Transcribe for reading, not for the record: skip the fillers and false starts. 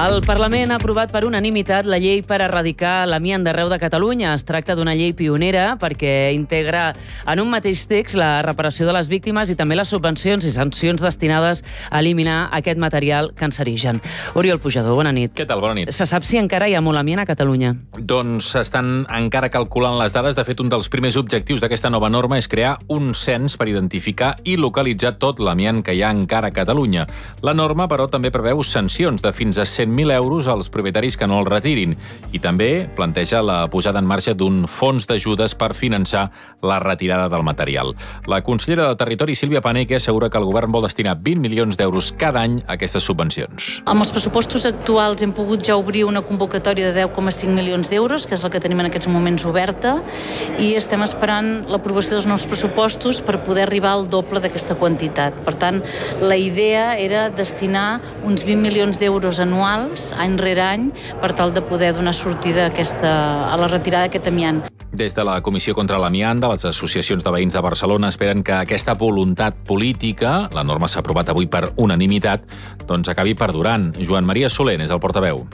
El Parlament ha aprovat per unanimitat la llei per erradicar l'amiant d'arreu de Catalunya. Es tracta d'una llei pionera perquè integra en un mateix text la reparació de les víctimes i també les subvencions i sancions destinades a eliminar aquest material cancerigen. Oriol Pujador, bona nit. Què tal? Bona nit. Se sap si encara hi ha molt amiant a Catalunya? Doncs s'estan encara calculant les dades. De fet, un dels primers objectius d'aquesta nova norma és crear un cens per identificar i localitzar tot l'amiant que hi ha encara a Catalunya. La norma, però, també preveu sancions de fins a 100.000 euros als propietaris que no el retirin i també planteja la posada en marxa d'un fons d'ajudes per finançar la retirada del material. La consellera de Territori, Sílvia Paneque, assegura que el govern vol destinar 20 milions d'euros cada any a aquestes subvencions. Amb els pressupostos actuals hem pogut ja obrir una convocatòria de 10,5 milions d'euros, que és la que tenim en aquests moments oberta, i estem esperant l'aprovació dels nous pressupostos per poder arribar al doble d'aquesta quantitat. Per tant, la idea era destinar uns 20 milions d'euros anuals, any rere any, per tal de poder donar sortida a la retirada d'aquest amiant. Des de la Comissió contra l'Amiant de les associacions de veïns de Barcelona esperen que aquesta voluntat política, la norma s'ha aprovat avui per unanimitat, doncs acabi perdurant. Joan Maria Soler és el portaveu.